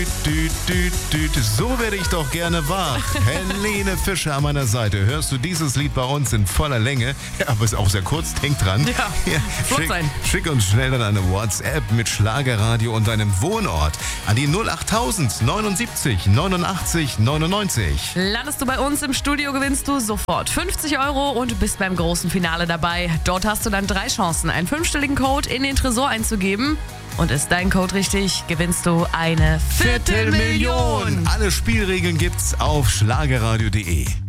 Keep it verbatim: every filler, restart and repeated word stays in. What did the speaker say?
Düt, düt, düt. So werde ich doch gerne wach. Helene Fischer an meiner Seite. Hörst du dieses Lied bei uns in voller Länge? Ja, aber ist auch sehr kurz. Denk dran. Ja, ja, flott schick, sein. schick uns schnell dann eine WhatsApp mit Schlagerradio und deinem Wohnort an die null achttausend neunundsiebzig neunundachtzig neunundneunzig. Landest du bei uns im Studio, gewinnst du sofort fünfzig Euro und bist beim großen Finale dabei. Dort hast du dann drei Chancen, einen fünfstelligen Code in den Tresor einzugeben. Und ist dein Code richtig, gewinnst du eine Viertelmillion. Alle Spielregeln gibt's auf schlagerradio punkt de.